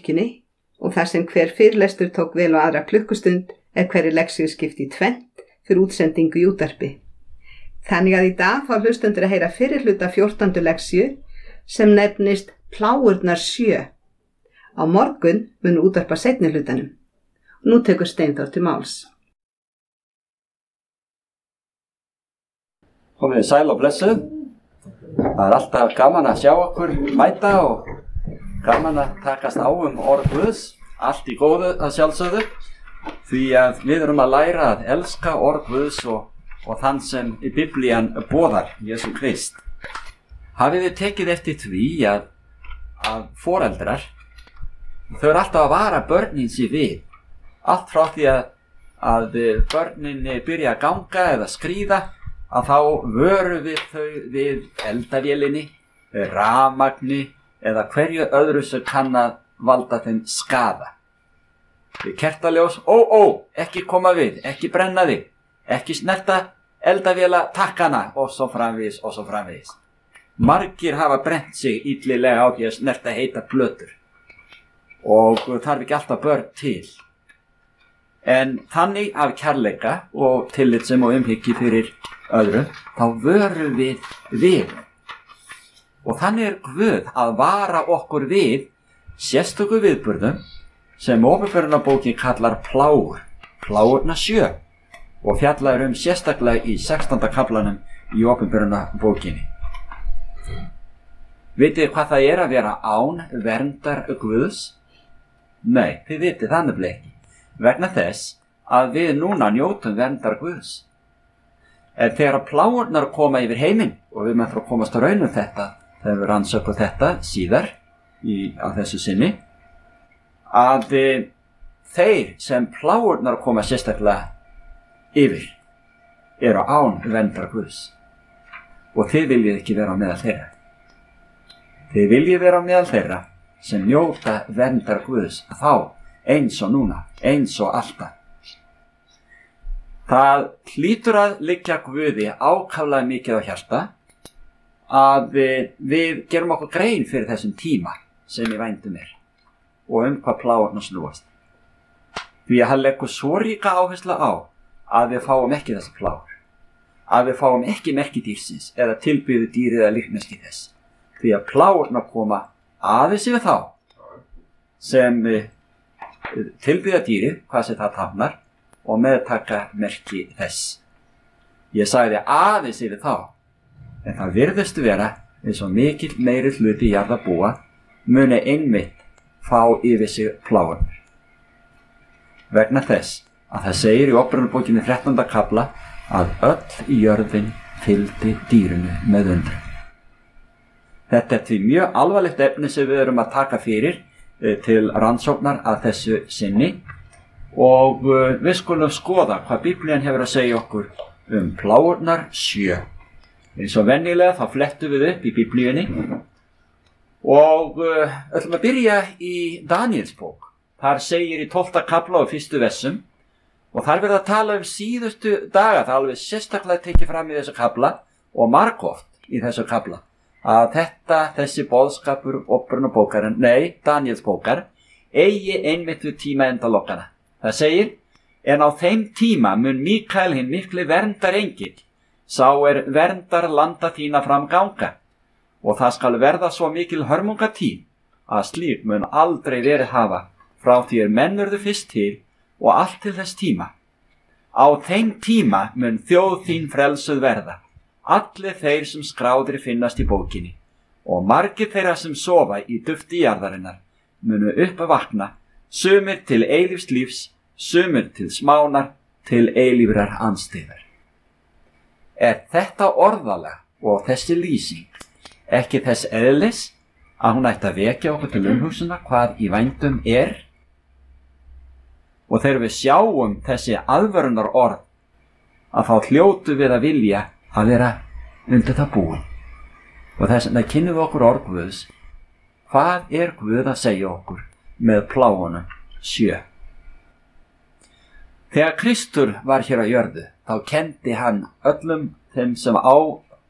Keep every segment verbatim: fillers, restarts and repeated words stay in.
kirkjunni og þar sem hver fyrirlestur tók vel á aðra klukkustund er hverri leksíu skipt í tvennt fyrir útsendingu í útvarpi. Þannig að í dag fá hlustendur að heyra fyrri hluta fjórtándu leksíu sem nefnist Plágurnar sjö. Á morgun mun útvarpa seinni hlutanum. Nú tekur Steinþór til máls. Komið þið sæl og blessuð. Það er alltaf gaman að sjá okkur mæta og gaman að takast á um orð Guðs. Allt í góðu að sjálfsögðu. Því að við erum að læra að elska orð Guðs og, og þann sem í Biblían boðar, Jesú Krist. Hafið þið tekið eftir því að, að foreldrar, þau eru alltaf að vara börnin sér við. Allt frá því að, að börnin byrja að ganga eða skríða, að þá vörum við þau við eldavélinni, rafmagni eða hverju öðru sem kann að valda þeim skaða. Við kertaljós, ó, ó, ekki koma við, ekki brenna þig, ekki snerta eldavéla takkana og svo framvegis og svo framvegis. Margir hafa brent sig illilega á því að snerta heita plötur og þarf ekki alltaf börn til. En þannig af kærleika og tillitssemi og umhyggju fyrir öðru, þá vörum við við. Og þannig er Guð að vara okkur við sérstöku viðburðum sem Åpenbarunarbókin kallar plágur, plágurnar sjö, og fjallar um sérstaklega í sextánda kaflanum í Åpenbarunarbókinni. Vitið hvað það er að vera án verndar Guðs? Nei, þið vitið það nefnilega ekki. Vegna þess að við núna njótum verndar Guðs. En þegar plágurnar koma yfir heiminn, og við möttum að komast á raun um þetta, þegar við rannsökum þetta síðar í, á þessu sinni, að e, þeir sem plágurnar koma sérstaklega yfir eru án verndar Guðs. Og þið viljið ekki vera meðal þeirra. Þið viljið vera meðal þeirra sem njóta verndar Guðs þá, eins og núna, eins og alltaf. Það hlýtur að liggja Guði ákaflega mikið á hjarta að við gerum okkur grein fyrir þessum tíma sem í vændum er og um hvað plágurnar snúast. Því að hann leggur svo ríka áherslu á að við fáum ekki þessa plágur, að við fáum ekki merki dýrsins eða tilbyðu dýrið eða líkneski þess. Því að plágurnar koma aðeins yfir þá sem tilbyða dýrið, hvað sem það táknar, og meðtaka merki þess. Ég sagði aðeins yfir þá, en það virðist vera eins og mikill meiri hluti jarðarbúa muni einmitt fá yfir sig plágurnar. Vegna þess að það segir í Åpenbarunarbókinni þrettánda kafla að öll í jörðin fylgdi dýrinu með undrun. Þetta er því mjög alvarlegt efni sem við erum að taka fyrir e, til rannsóknar að þessu sinni og e, við skulum skoða hvað Biblían hefur að segja okkur um plágurnar sjö. Eins og venjulega þá flettum við upp í Biblíunni og e, ætlum að byrja í Daníelsbók. Þar segir í tólfta kafla og fyrstu versum og þar verður að tala um síðustu daga, það er alveg sérstaklega tekið fram í þessu kafla og margoft í þessu kafla. Að þetta, þessi boðskapur Åpenbarunarbókarinn, nei, Daníelsbókar, eigi einmitt við tíma endalokkana. Það segir, en á þeim tíma mun Míkael hinn mikli verndar engill, sá er verndar landa þína fram ganga, og það skal verða svo mikil hörmungatíð, að slík mun aldrei verið hafa, frá því er menn urðu fyrst til, og allt til þess tíma. Á þeim tíma mun þjóð þín frelsuð verða, allir þeir sem skráðir finnast í bókinni og margir þeirra sem sofa í dufti jarðarinnar munu upp að vakna, sumir til eilífs lífs, sumir til smánar, til eilífrar andstyðar. Er þetta orðalag og þessi lýsing ekki þess eðlis að hún ætti að vekja okkur til umhugsuna hvað í vændum er? Og þegar við sjáum þessi aðvörunar orð að þá hljótu við að vilja að vera undir það búin. Og þess vegna kynnum við okkur orð Guðs. Hvað er Guð að segja okkur með plágunum sjö? Þegar Kristur var hér á jörðu, þá kenndi hann öllum þeim sem á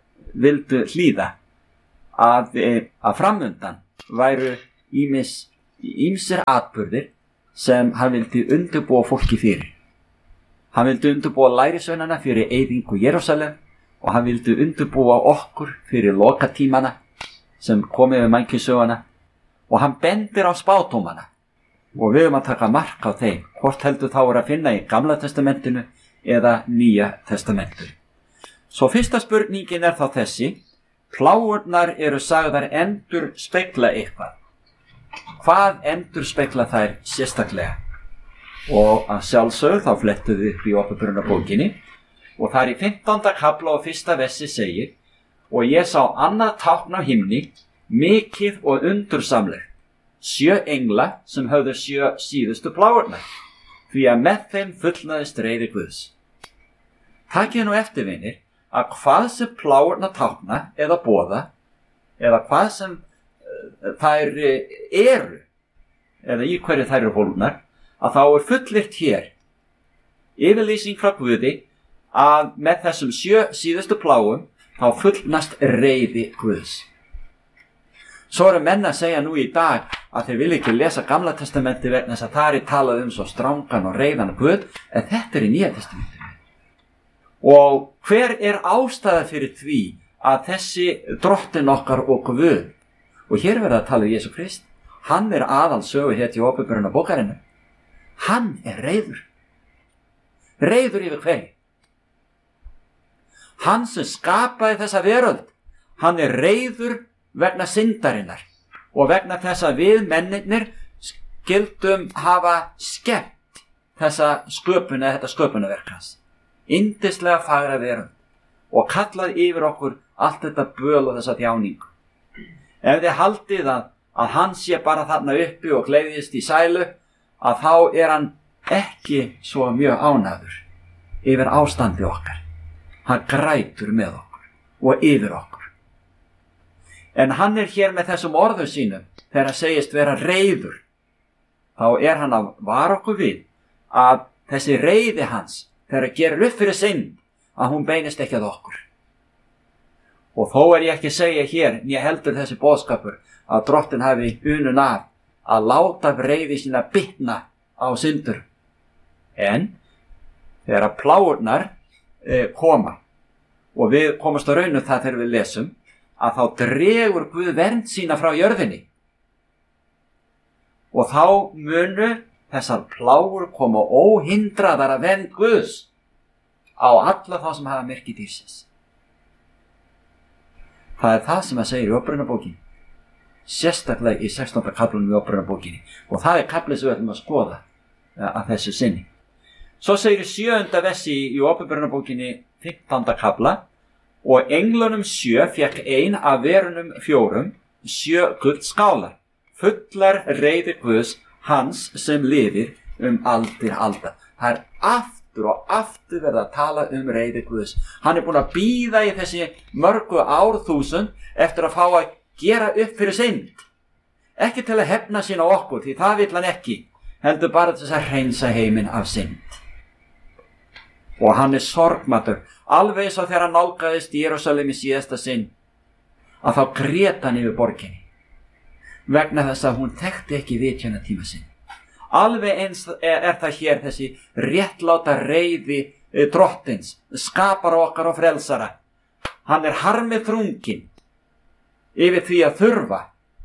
vildu hlýða að, að framundan væru ýmis ýmsir atburðir sem hann vildi undirbúa fólki fyrir. Hann vildi undirbúa lærisveinana fyrir eyðingu Jerúsalem og hann vildi undirbúa okkur fyrir lokatímana sem komið við mannkynssöguna og hann bendir á spádómana og við erum að taka mark á þeim, hvort heldur þá er að finna í Gamla testamentinu eða Nýja testamentinu. Svo fyrsta spurningin er þá þessi: plágurnar eru sagðar endur spegla eitthvað. Hvað endur spegla þær sérstaklega? Og að sjálfsögðu þá flettuðu við upp í Åpenbarunarbókinni og þar í fimmtánda kafla og fyrsta versi segir: og ég sá annað tákn á himni, mikið og undursamlegt, sjö engla sem höfðu sjö síðustu plágurnar, því að með þeim fullnaðist reiði Guðs. Takið nú eftir, vinir, að hvað sem plágurnar tákna eða boða, eða hvað sem uh, þær eru, eða í hverju þær eru fólgnar, að þá er fullyrt hér yfirlýsing frá Guði að með þessum sjö síðustu plágum þá fullnast reiði Guðs. Svo eru menn að segja nú í dag að þeir vilja ekki lesa Gamla testamenti vegna þess að það er talað um svo strangan og reiðan Guð, en þetta er í Nýja testamentinu. Og hver er ástæða fyrir því að þessi drottinn okkar og Guð, og hér verða að tala um Jesú Krist, hann er aðal söguhetja í Åpenbarunarbókarinnar. Hann er reiður. Reiður yfir hverju? Hann sem skapaði þessa veröld, hann er reiður vegna syndarinnar og vegna þess að við mennirnir skildum hafa skemmt þessa sköpuna, þetta sköpunarverk hans. Yndislega fagra veröld og kallað yfir okkur allt þetta böl og þessa þjáningu. Ef þið haldið að, að hann sé bara þarna uppi og gleðist í sælu, að þá er hann ekki svo mjög ánægður yfir ástandi okkar. Hann grætur með okkur og yfir okkur. En hann er hér með þessum orðum sínum þegar hann segist vera reiður. Þá er hann að vara okkur við að þessi reiði hans þegar að gera upp fyrir synd, að hún beinist ekki að okkur. Og þó er ég ekki að segja hér, né heldur þessi boðskapur, að drottinn hafi unun af að láta reiði sína bitna á syndur. En þegar að plágurnar eh, koma, og við komast á raunu það þegar við lesum, að þá dregur Guð vernd sína frá jörðinni. Og þá munu þessar plágur koma óhindraðar að vernd Guðs á alla þá sem hafa merki dýrsins. Það er það sem að segja í Åpenbarunarbókinni, sérstaklega í sextánda kaflanum í Åpenbarunarbókinni, og það er kafli sem við ætlum að skoða að þessu sinni. Svo segir í sjöunda versi í Åpenbarunarbókinni fimmtánda kafla: og englunum sjö fékk ein af verunum fjórum sjö guldskálar, fullar reiði Guðs, hans sem lifir um aldir alda. Það er aftur og aftur verið að tala um reiði Guðs. Hann er búin að bíða í þessi mörgu árþúsund eftir að fá að gera upp fyrir synd. Ekki til að hefna sín á okkur, því það vill hann ekki, heldur bara til þess að hreinsa heiminn af synd. Og hann er sorgmatur, alveg svo þegar hann nálgaðist í Jerúsalem í síðasta sinn, að þá grét hann yfir borginni, vegna þess að hún þekkti ekki vitjana tíma sinn. Alveg eins er, er það hér þessi réttláta reiði e, drottins, skapara okkar og frelsara. Hann er harmið þrunginn yfir því að þurfa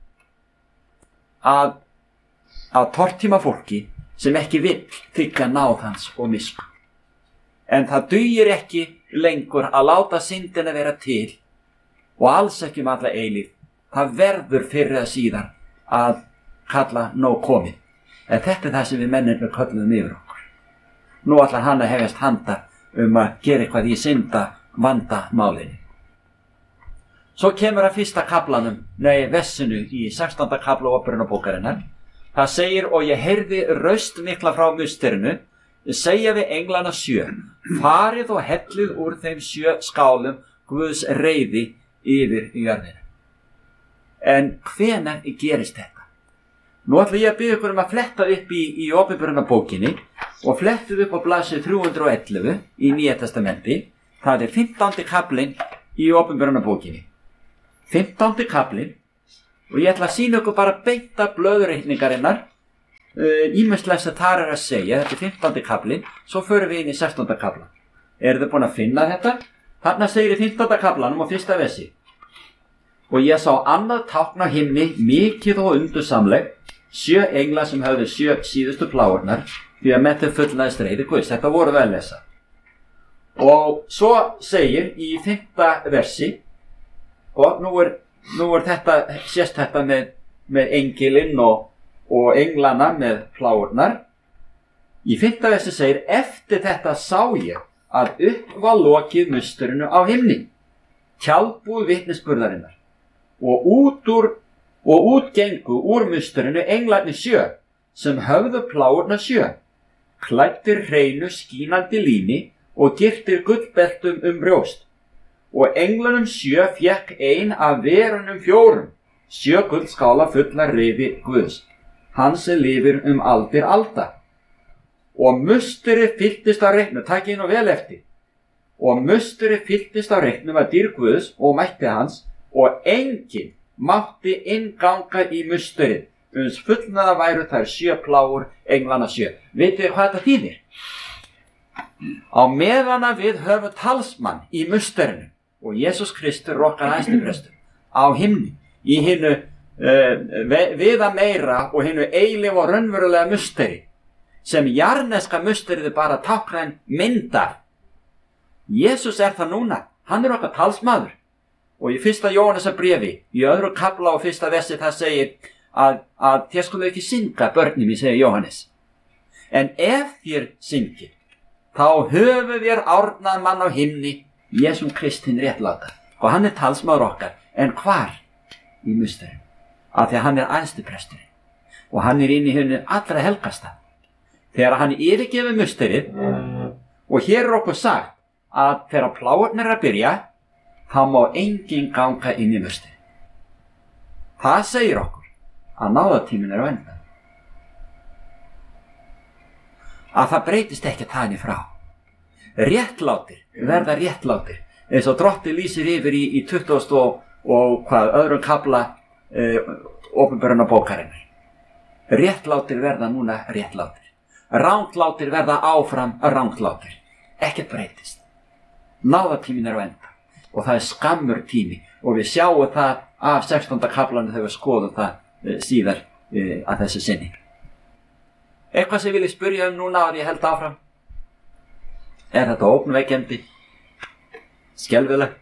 að, að tortíma fólki sem ekki vill þykka náð hans og miskunn. En það dugir ekki lengur að láta syndina vera til og alls ekki um alla eilífð. Það verður fyrr eða síðan að kalla nóg komið. En þetta er það sem við mennirnir kölluðum yfir okkur. Nú ætlar hann að hefjast handa um að gera eitthvað í synda vanda málinu. Svo kemur að fyrsta kaflanum, nei vessinu í sextánda kafla Åpenbarunarbókarinnar. Það segir: og ég heyrði raust mikla frá musterinu, segja við englana sjö, farið og hellið úr þeim sjö skálum Guðs reiði yfir jörðina. En hvenær gerist þetta? Nú ætla ég að biðja ykkur um að fletta upp í, í Åpenbarunarbókinni og flettið upp á blaðsíðu þrjú hundruð og ellefu í Nýja testamenti. Það er fimmtándi kaflinn í Åpenbarunarbókinni. fimmtándi kaflinn og ég ætla að sýna ykkur bara beint af blöðreikningarinnar ýmislegt sem þar er að segja. Þetta er fimmtándi kaflinn, svo förum við inn í sextánda kaflan. Eru þið búin að finna þetta? Þarna segir í fimmtánda kaflanum og fyrsta versi: og ég sá annað tákn á himni, mikið og undursamleg, sjö engla sem höfðu sjö síðustu pláurnar, því að með þau fullnaðist reiði Guðs. Þetta voru við að lesa. Og svo segir í fimmta versi, og nú er, nú er þetta, sést þetta með, með engilinn og, og englana með pláurnar. Í fimmta versi segir: eftir þetta sá ég að upp var lokið musturinu á himni, tjaldbúð vitnisburðarinnar, og út úr og út gengu úr musturinu englarnir sjö, sem höfðu pláurnar sjö, klæddir hreinu skínandi líni og girtir gullbeltum um brjóst. Og englanum sjö fékk ein af verunum fjórum, sjö guldskála fullar rifi Guðs, hans sem lifir um aldir alda. Og musturinn fylltist á reiknum, takið nú vel eftir, og musturinn fylltist á reiknum að dýr Guðs og mætti hans, og enginn mátti innganga í musturinn, uns fullnaða væru þær sjö plágur englana sjö. Vitið þið hvað þetta þýðir? Á meðan að við höfum talsmann í musturinu, og Jesús Kristur okkar æðstiprestur á himni, í hinu uh, viða meira og hinu eilífa og raunverulega musteri, sem jarneska musteriði bara táknar myndar. Jesús er það núna, hann er okkar talsmaður. Og í fyrsta Jóhannesar bréfi, í öðru kafla og fyrsta versi, það segir að, að þér skulu ekki synga, börni mín, segir Jóhannes. En ef þér syngir, þá höfum við árnað mann á himni, Jesúm Kristinn réttláta. Og hann er talsmaður okkar, en hvar? Í musterinn. Af því að hann er æðstipresturinn. Og hann er inn í henni allra helgasta. Þegar hann yfirgefur musterið, og hér er okkur sagt að þegar pláurnar er að byrja, þá má enginn ganga inn í musterið. Það segir okkur að náðatíminn er á enda. Að það breytist ekki þannig frá. Réttlátir verða réttlátir, eins og Drottinn lýsir yfir í, í tuttugasta og, og hvað, öðrum kafla e, opinberunnar bókarinnar. Réttlátir verða núna réttlátir. Ránglátir verða áfram ránglátir. Ekkert breytist. Náðatíminn er á enda. Og það er skammur tími. Og við sjáum það af sextánda kaflanum þegar við skoðum það e, síðar e, að þessu sinni. Eitthvað sem ég vilja spyrja um núna að ég held áfram. Er þetta ógnvekjandi? Skelfilegt?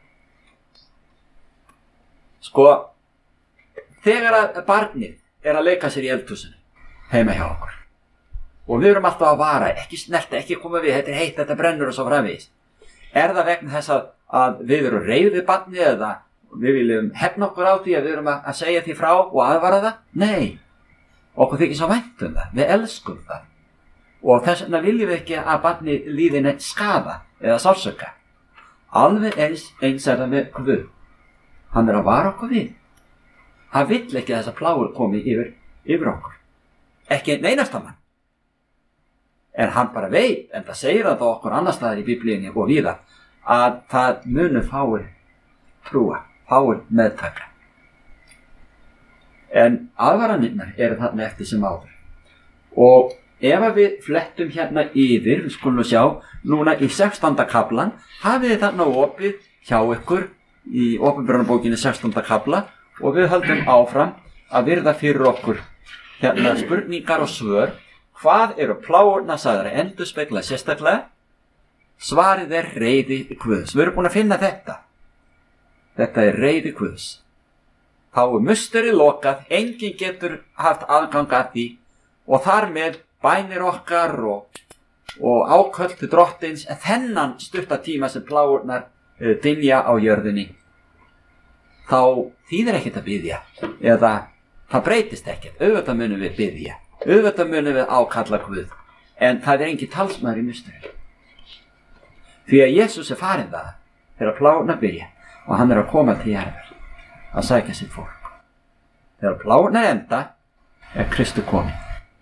Sko, þegar að barnið er að leika sér í eldhúsinu heima hjá okkur, og við erum alltaf að vara, ekki snerta, ekki koma við, þetta er heitt, þetta brennur og svo framvegis. Er það vegna þess að, að við erum reið við barnið, eða við viljum hefna okkur á því að við erum að, að segja því frá og aðvara það? Nei, okkur þykir svo vænt um það, við elskum það. Og þess vegna viljum við ekki að barnið líði neitt skaða eða sársauka. Alveg eins, eins er það með Guð. Hann er að vara okkur við. Hann vill ekki að þessa plágur komi yfir, yfir okkur. Ekki neinasta mann. En hann bara veit, en það segir það okkur annar staðar í Biblíunni og víða, að það munu fáir trúa, fáir meðtaka. En aðvaranirnar eru þarna eftir sem áður. Og ef við flettum hérna yfir, við skulum sjá, núna í sextánda kaflan, hafið þið þarna opið hjá ykkur í opinberunarbókinni sextánda kafla, og við höldum áfram að virða fyrir okkur hérna spurningar og svör. Hvað eru plágurnar sagðar að endurspegla sérstaklega? Svarið er reiði Guðs. Við erum búin að finna þetta. Þetta er reiði Guðs. Þá er musterið lokað, enginn getur haft aðgang að því, og þar með bænir okkar og, og áköll til Drottins, en þennan stutta tíma sem plágurnar uh, dynja á jörðinni, þá þýðir ekkert að biðja, eða það breytist ekkert. Auðvitað munum við biðja, auðvitað munum við ákalla Guð, en það er engin talsmaður í musterið. Því að Jesús er farinn það þegar plágurnar byrja, og hann er að koma til jarðar að sækja sitt fólk. Þegar plágurnar enda er Kristur kominn.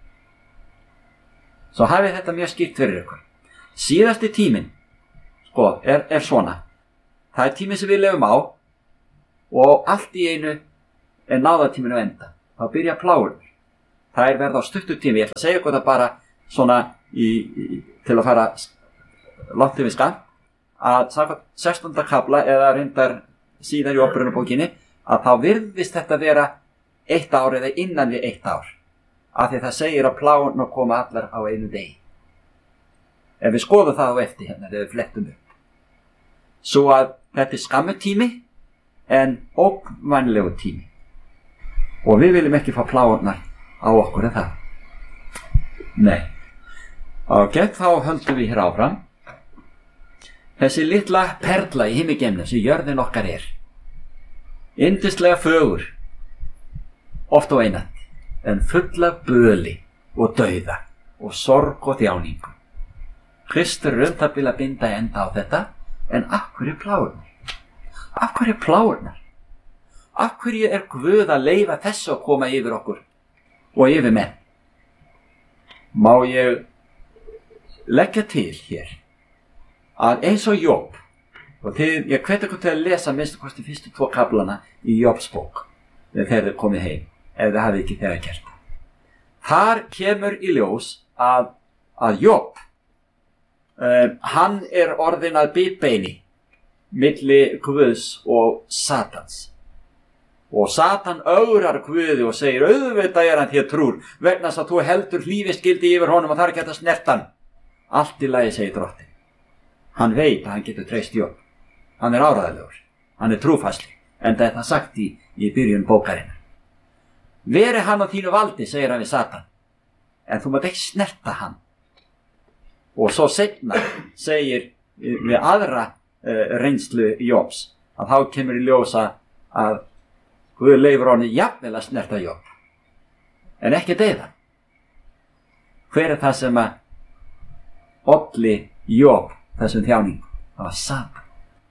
Svo hafið þetta mjög skýrt fyrir ykkur. Síðasti tíminn, sko, er, er svona. Það er tíminn sem við lifum á, og allt í einu er náðartíminn að enda. Þá byrja plágurnar. Það er verða á stuttu tími. Ég ætla að segja ykkur það bara svona í, í, til að fara langt yfir skammt, að samkvæmt sextánda kafla eða reyndar síðar í Upprunabókinni, að þá virðist þetta vera eitt ár eða innan við eitt ár. Af því það segir að plágurnar koma allar á einu degi. Ef við skoðum það á eftir hérna, þegar við flettum upp. Svo að þetta er skammu tími en ógnvænlegu tími. Og við viljum ekki fá plágurnar á okkur en það. Nei. Og gegn þá höldum við hér áfram. Þessi litla perla í himigeimnum sem jörðin okkar er. Yndislega fögur. Oft og einat. En full af böli og dauða og sorg og þjáningu. Kristur er um það bil að binda enda á þetta, en af hverju plágurnar? Af hverju plágurnar? Af hverju er Guð að leyfa þessu að koma yfir okkur og yfir menn? Má ég leggja til hér að eins og Job, og til, ég hvet ykkur til að lesa minnst kosti fyrstu tvo kaflana í Jobs bók þegar þeir eru komið heim, ef þið hafið ekki þegar gert það. Þar kemur í ljós að, að Job, um, hann er orðinn að bitbeini milli Guðs og Satans. Og Satan ögrar Guði og segir, auðvitað er hann þér trúr, vegna þess að þú heldur hlífiskildi yfir honum og það er ekki hægt að snerta hann. Allt í lagi, segir drottinn. Hann veit að hann getur treyst Job. Hann er áræðilegur, hann er trúfastli, en það er það sagt í, í byrjun bókarinnar. Veri hann á þínu valdi, segir hann við Satan, en þú mátt ekki snerta hann. Og svo seinna segir við aðra uh, reynslu Jobs, að þá kemur í ljósa að Guð leyfir honum jafnvel að snerta Job, en ekki deyða. Hver er það sem að olli Job þessum þjáningum? Það var Satan.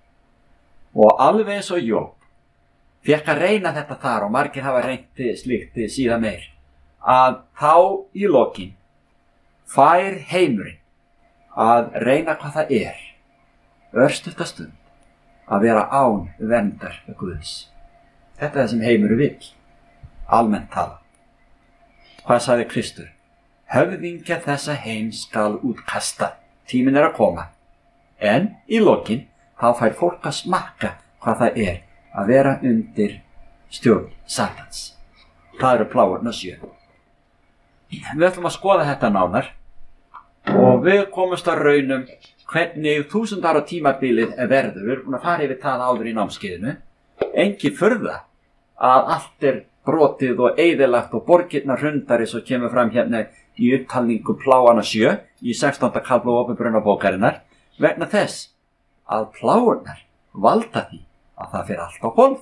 Og alveg eins og Job fékk að reyna þetta þar, og margir hafa reynt slíkt síðan meir, að þá í lokin fær heimurinn að reyna hvað það er, örstutta stund, að vera án verndar Guðs. Þetta er það sem heimurinn vill, almennt tala. Hvað sagði Kristur? Höfðingja þessa heim skal útkasta, tíminn er að koma, en í lokin þá fær fólk að smakka hvað það er að vera undir stjórn Satans. Það eru plágurnar sjö. Við ætlum að skoða þetta nánar og við komumst að raunum hvernig þúsund ára tímabilið er verður. Við erum búin að fara yfir það áður í námskeiðinu. Engi furða að allt er brotið og eyðilagt og borgirnar hrundar eins og kemur fram hérna í upptalningu plágana sjö í sextánda kafla Upprunabókarinnar, vegna þess að plágurnar valda því að það fer allt á hvolf.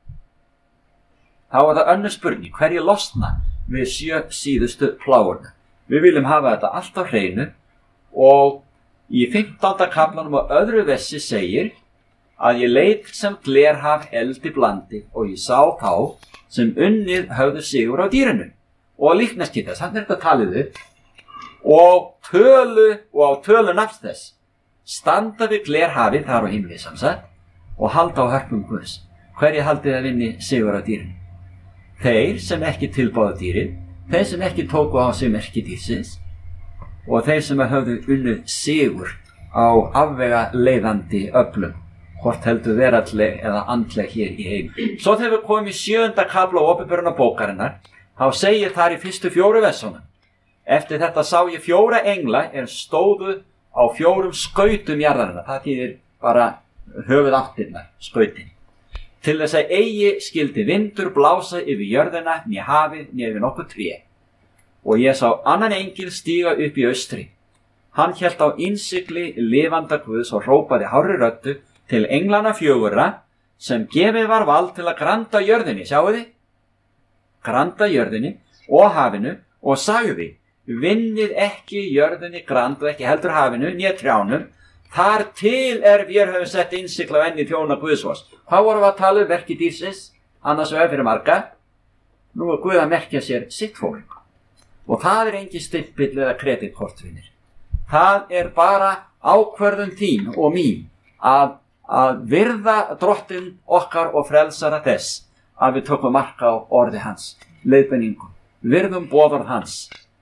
Þá er það önnur spurning, hverju losna við sjö síðustu plágurnar? Við viljum hafa þetta allt á hreinu, og í fimmtánda kaflanum og öðru versi segir að ég leit sem glerhaf eldi blandi og ég sá þá sem unnið höfðu sigur á dýrinu. Og líknast í þess, hann er þetta talið upp, og tölu og á tölu nafns þess standa við glerhafið þar á himni samsagt og halda á hörpum Guðs. Hverju haldið að vinni sigur á dýrinu? Þeir sem ekki tilbáðu dýrin, þeir sem ekki tóku á sig merki dýrsins, og þeir sem höfðu unnið sigur á afvega leiðandi öflum, hvort heldur veraldleg eða andleg hér í heim. Svo þegar við komum í sjöunda kafla Upprunabókarinnar, þá segir þar í fyrstu fjóru versunum: eftir þetta sá ég fjóra engla er stóðu á fjórum skautum jarðarinnar. Það þýðir bara höfuðáttirnar, skautin. Til þess að eigi skildi vindur blása yfir jörðina, né hafið, né yfir nokkuð tré. Og ég sá annan engil stíga upp í austri. Hann hélt á innsigli lifanda Guðs og hrópaði hárri röddu til englana fjögurra sem gefið var vald til að granda jörðinni, sjáu þið? Granda jörðinni og hafinu, og sagði: vinnið ekki jörðinni grand og ekki heldur hafinu, né trjánum, þar til er vér höfum sett innsigla á enni þjóna Guðsvors. Hvað vorum við að tala um verki dýrsins? Annars vegar fyrir marga. Nú er Guð að merkja sér sitt fólk. Og það er engin stimpill eða kreditkortvinir. Það er bara ákvörðun þín og mín að, að virða drottinn okkar og frelsara þess að við tökum mark á orði hans, leiðbeiningum, virðum boðorð hans.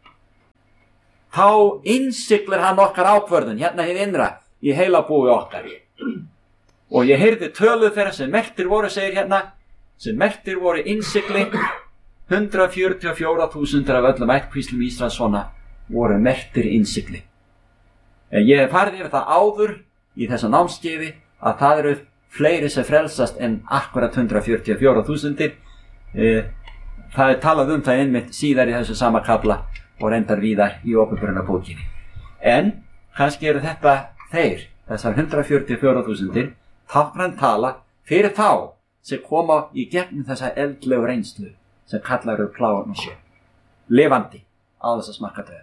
Þá innsiglir hann okkar ákvörðun, hérna hið innra, í heilabúi okkar. Og ég heyrði töluð þeirra sem merktir voru, segir hérna, sem merktir voru innsigli, hundrað fjörutíu og fjórar þúsund af öllum ættkvíslum Ísraelssona voru merktir innsigli. En ég hef farið yfir það áður í þessa námskeiði að það eru fleiri sem frelsast en akkurat hundrað fjörutíu og fjórar þúsundir. Það er talað um það einmitt síðar í þessu sama kafla og reyndar víðar í Åpenbarunarbókinni. En kannski eru þetta þeir, þessar hundrað fjörutíu og fjórar þúsundir, táknræn tala fyrir þá sem koma í gegnum þessa eldlegu reynslu sem kallar eru plágan og sjö, lifandi á þess að smakka dauða.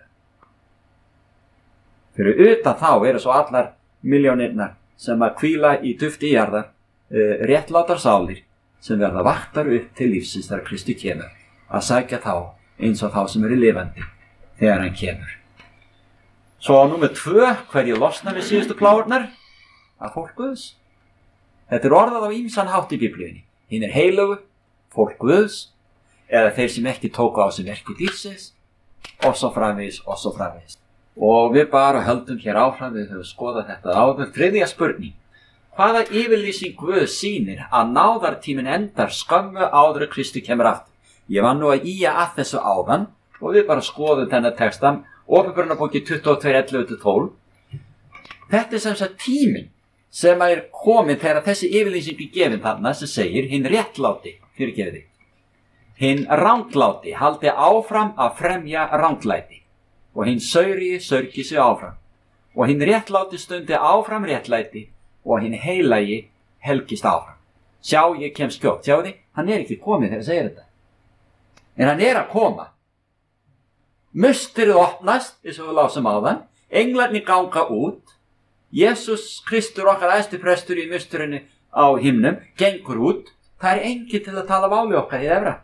Fyrir utan þá eru svo allar milljónirnar sem að hvíla í dufti jarðar, uh, réttlátar sálir sem verða vaktar upp til lífsins þegar Kristi kemur, að sækja þá eins og þá sem eru lifandi þegar hann kemur. Svo númer tvö, hverju losna við síðustu plágurnar? Að fólk Guðs. Þetta er orðað á ýmsan hátt í Biblíunni. Hinn er heilugu, fólk Guðs, eða þeir sem ekki tóku á sig verki dýrsins, og svo framvegis, og svo framvegis. Og við bara höldum hér áfram, við höfum skoðað þetta áður. Þriðja spurning. Hvaða yfirlýsing Guð sýnir að náðartíminn endar skömmu áður að Kristi kemur aftur? Ég var nú að ýja að þessu áðan og við bara skoðum þennan textan, Åpenbarunarbókin tuttugu og tvö, ellefu til tólf. Þetta er sem sagt tíminn sem er komin þegar þessi yfirlýsing er gefin þarna sem segir hinn réttláti, fyrirgefiði, hinn rangláti haldi áfram að fremja ranglæti og hinn saurigi saurgi sig áfram og hinn réttláti stundi áfram réttlæti og hinn heilagi helgist áfram. Sjá, ég kem skjótt, sjáu þið, hann er ekki komið þegar að segja þetta. En hann er að koma. Musterið opnast, eins og við lásum áðan, englarnir ganga út, Jesús Kristur okkar æðsti prestur í musterinu á himnum, gengur út, það er enginn til að tala máli okkar í efra.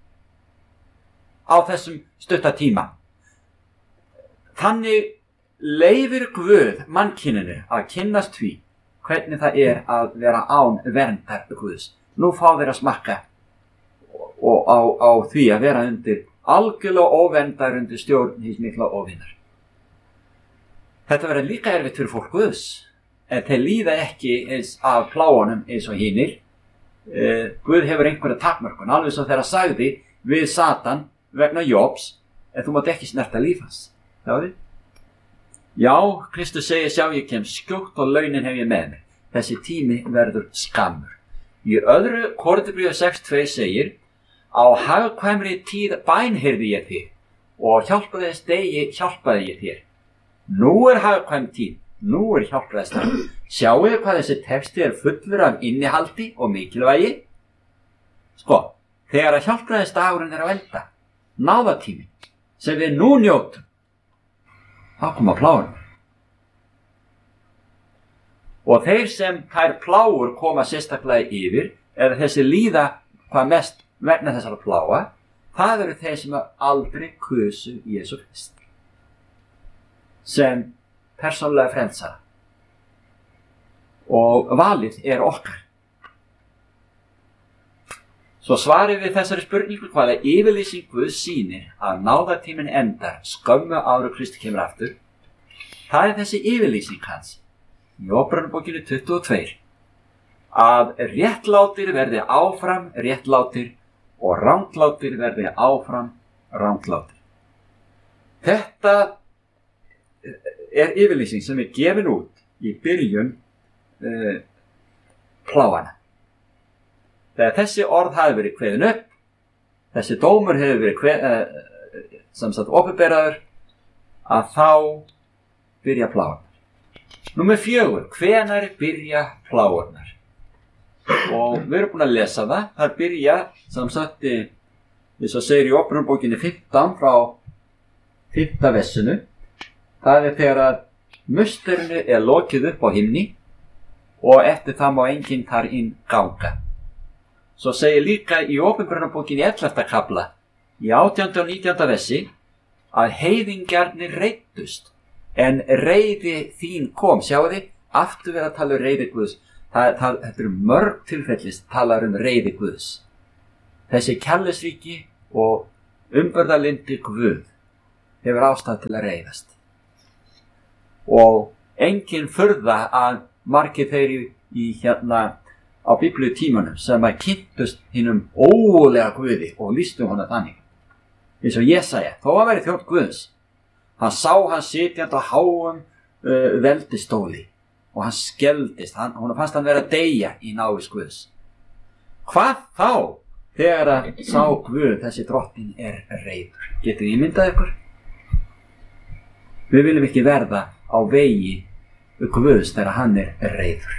Á þessum stutta tíma. Þannig leyfir Guð mannkyninu að kynnast því hvernig það er að vera án verndar Guðs. Nú fá þeir að smakka og á, á því að vera undir algjörlega óverndar undir stjórn hins mikla óvinnar. Þetta verður líka erfitt fyrir fólk Guðs, en þeir líða ekki eins af plágunum eins og hinir. Eh, Guð hefur einhverja takmörkun, alveg svo þegar sagði við Satan vegna Jóbs, en þú mátt ekki snerta líf hans. Sjáðu? Já, Kristus segir, sjá ég kem skjótt og launin hef ég með mig. Þessi tími verður skammur. Í öðru Korinthubréfi sex tvö segir, á hagkvæmri tíð bænheyrði ég þig og hjálpaði þess degi hjálpaði ég þér. Nú er hagkvæm tíð, nú er hjálpaðist það. Sjáu þið hvað þessi texti er fullur af innihaldi og mikilvægi? Sko, þegar að hjálpaðist dagurinn er að enda, náðatími, sem við nú njótum, þá koma plágur. Og þeir sem þær plágur koma sérstaklega yfir, eða þessi líða hvað mest vegna þessara plága, það eru þeir sem aldrei kusu Jesú Krist sem persónulega frelsara. Og valið er okkar. Svo svarið við þessari spurningu hvaða yfirlýsing Guð sýnir að náðartíminn endar skömmu áður en Kristi kemur aftur. Það er þessi yfirlýsing hans í Åpenbarunarbókinni tuttugu og tvö að réttlátir verði áfram réttlátir og ranglátir verði áfram ranglátir. Þetta er yfirlýsing sem er gefin út í byrjun uh, plágana. Þegar þessi orð hafi verið kveðin upp, þessi dómur hefur verið kveð, uh, sem sagt opinberaður, að þá byrja plágurnar. Númer fjögur, hvenær byrja plágurnar? Og við erum búin að lesa það, það byrja, sem sagt, eins og segir í Åpenbarunarbókinni fimmtán frá fimmta vessinu, það er þegar að musterinu er lokið upp á himni og eftir það má enginn þar inn ganga. Svo segir líka í Åpenbarunarbókinni ellefta kafla, í átjánda og nítjánda vessi, að heiðingjarnir reiddust, en reiði þín kom, sjáu þið, aftur verið að tala um reiði Guðs. Það, það, þetta eru mörg tilfellist talar um reiði Guðs. Þessi kærleiksríki og umburðarlyndi Guð hefur ástæðu til að reiðast. Og engin furða að margir þeir í, í hérna á biblíutímanum sem að kynntust hinum ólega Guði og lýstu hana þannig. Eins og Jesaja, þó að veri þjónn Guðs, hann sá hann sitjandi á háum uh, veldistóli og hann skeldist, hann, hún fannst hann vera að deyja í návist Guðs. Hvað þá þegar að sá Guð, þessi drottin er reiður? Getið ímyndað ykkur? Við viljum ekki verða á vegi Guðs þegar hann er reiður.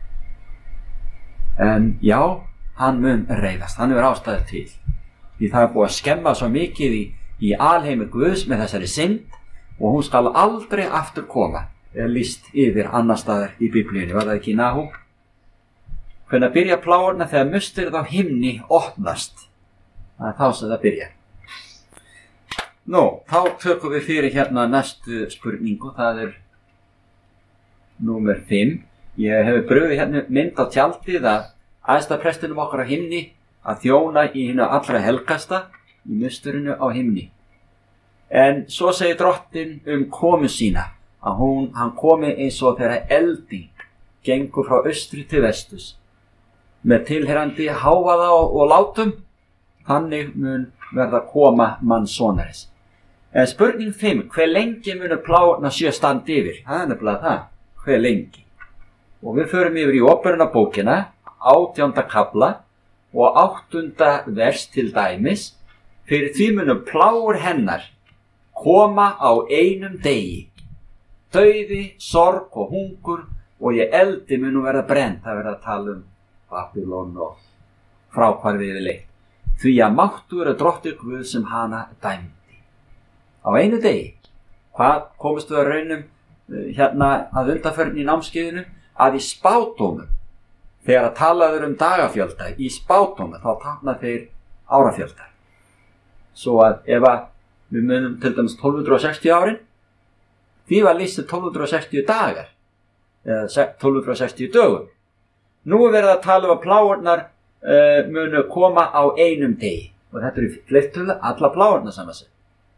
En já, hann mun reiðast, hann er ástæður til. Því það er búið að skemma svo mikið í, í alheimi Guðs með þessari synd og hún skal aldrei aftur koma, er lýst yfir annar staðar í biblíunni, var það ekki í Nahúm? Hvenær byrja plágurnar þegar musturinn á himni opnast. Það er þá sem það byrja. Nú, þá tökum við fyrir hérna næstu spurningu, það er númer fimm. Ég hef brugðið hérna mynd á tjaldið að æðsta prestinum okkar á himni að þjóna í hinu allra helgasta í musturinu á himni. En svo segir drottin um komu sína að hún, hann komi eins og þegar elding gengur frá austri til vestus með tilherrandi hávaða og, og látum, þannig mun verða koma mannssonarins. En spurning fimm, hve lengi munu plágurnar sjö standi yfir? Það er nefnilega það, hve lengi. Og við förum yfir í Óperunarbókina, átjánda kafla og áttunda vers til dæmis. Fyrir því munu plágur hennar koma á einum degi. Dauði, sorg og hungur og í eldi munu verða brennt. Það verða að tala um Babylon og fráhvarfið leitt. Því að máttur er drottir Guð sem hana dæmdi. Á einu degi. Hvað komist við að raunum hérna að undanförn í námskeiðinu? Að í spádómum, þegar að talaður um dagafjölda, í spádómum þá tákna þeir árafjölda. Svo að ef að við munum til dæmis tólf hundruð sextíu árin, því var lýst tólf hundruð sextíu dagar, eða tólf hundruð sextíu dögum. Nú er verið að tala um að plágurnar uh, munu koma á einum degi. Og þetta eru fleirtölu alla plágurnar saman sig.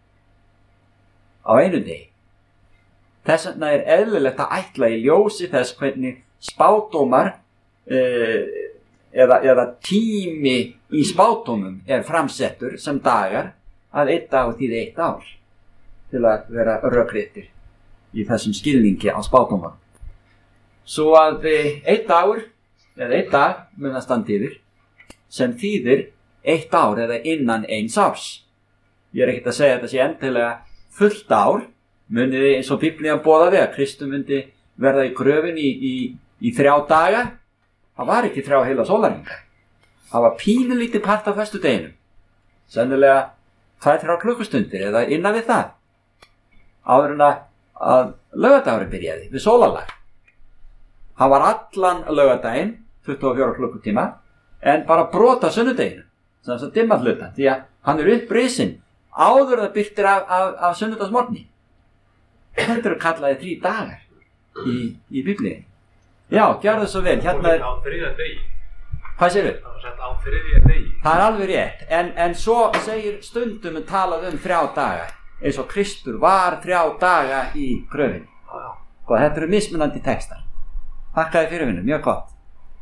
Á einum degi. Þess vegna er eðlilegt að ætla í ljósi þess hvernig spádómar uh, eða, eða tími í spádómum er framsettur sem dagar að einn dag þýði eitt ár til að vera rökréttir í þessum skilningi á spádómar. Svo að einn dagur eða einn dag mun að standa yfir sem þýðir eitt ár eða innan eins árs. Ég er ekkert að segja að þetta sé endilega fullt ár, munið þið eins og Biblían boðaði að Kristur myndi verða í gröfin í, í, í þrjá daga. Það var ekki þrjá heila sólarhringa. Það var pínulítið part af föstudeginum. Sennilega tvær þrjár klukkustundir eða innan við það. Áður en að laugardagurinn byrjaði við sólarlag. Það var allan laugardaginn, tuttugu og fjóra klukkutíma, en bara brota sunnudeginu, sem þess að dimma hluta, því að hann er upprisinn áður það byrtir af, af, af sunnudagsmorgni. Þetta eru kallaði þrí dagar í, í Biblíunni. Já, gjörðu svo vel. Hérna er... á þriðja degi. Hvað segirðu? Það var sett á þriðja degi. Það er alveg rétt, en, en svo segir stundum en talað um þrjá daga, eins og Kristur var þrjá daga í gröfinni. Og þetta eru mismunandi textar. Þakkaði fyrir vinnu, mjög gott.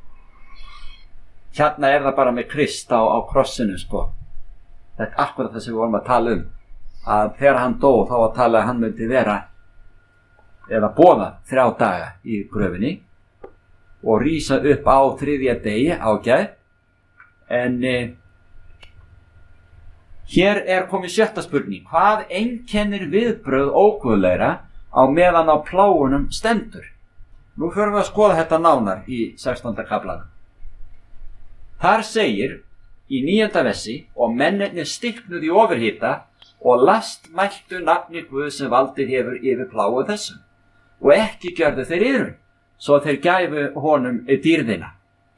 Hérna er það bara með Krist á, á krossinu, sko. Þetta er akkurat það sem við vorum að tala um. Að þegar hann dó, þá að tala að hann myndi vera, eða boða þrjá daga í gröfinni og rísa upp á þriðja degi ágæð. En eh, hér er komið sjötta spurning. Hvað einkennir viðbrögð óguðlegra á meðan á plágunum stendur? Nú förum við að skoða þetta nánar í sextánda kaflanum. Þar segir í níunda versi og mennirnir stiknuðu í ofurhita og last mæltu nafni Guð sem valdið hefur yfir plágu þessum og ekki gjörðu þeir yðrun svo þeir gæfu honum dýrðina.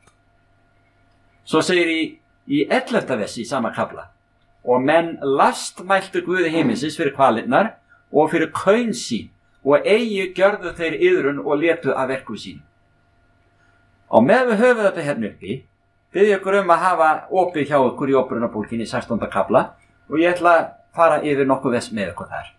Svo segir í, í ellefta versi í sama kafla og menn last mæltu Guði himinsins fyrir kvalirnar og fyrir kaun sín og eigi gjörðu þeir yðrun og letu af verkum sín. Og með við höfum þetta hérna uppi, biðja ykkur um að hafa opið hjá ykkur í Óperunarbókinni í sextánda kafla og ég ætla að fara yfir nokkuð þess með ykkur þar.